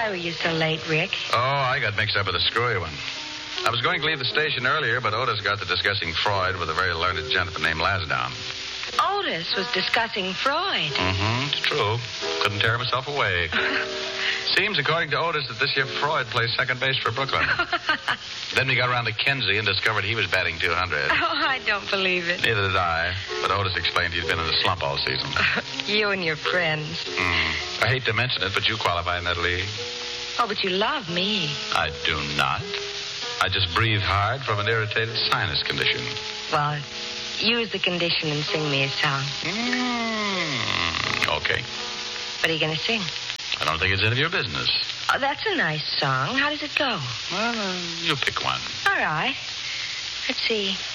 Why were you so late, Rick? Oh, I got mixed up with a screwy one. I was going to leave the station earlier, but Otis got to discussing Freud with a very learned gentleman named Lasdown. Otis was discussing Freud. Mm-hmm, it's true. Couldn't tear himself away. Seems, according to Otis, that this year Freud plays second base for Brooklyn. Then we got around to Kinsey and discovered he was batting 200. Oh, I don't believe it. Neither did I, but Otis explained he'd been in a slump all season. You and your friends. I hate to mention it, but you qualify in that league. Oh, but you love me. I do not. I just breathe hard from an irritated sinus condition. Well, use the condition and sing me a song. Okay. What are you going to sing? I don't think it's any of your business. Oh, that's a nice song. How does it go? Well, you pick one. All right. Let's see.